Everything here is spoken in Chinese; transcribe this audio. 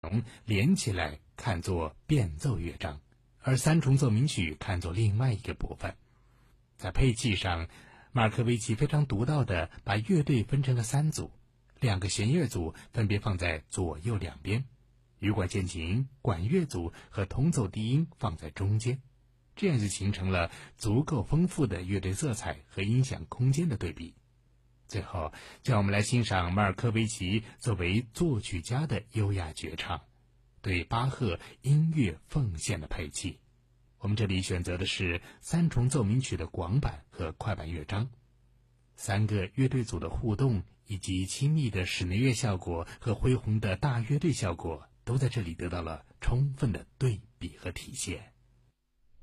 容连起来看作变奏乐章，而三重奏鸣曲看作另外一个部分。在配器上，马尔科维奇非常独到地把乐队分成了3组，2个弦乐组分别放在左右两边，羽管键琴、管乐组和同奏低音放在中间，这样就形成了足够丰富的乐队色彩和音响空间的对比。最后，就让我们来欣赏马尔科维奇作为作曲家的优雅绝唱，对巴赫音乐奉献的配器。我们这里选择的是三重奏鸣曲的广版和快板乐章，3个乐队组的互动以及亲密的室内乐效果和恢宏的大乐队效果都在这里得到了充分的对比和体现。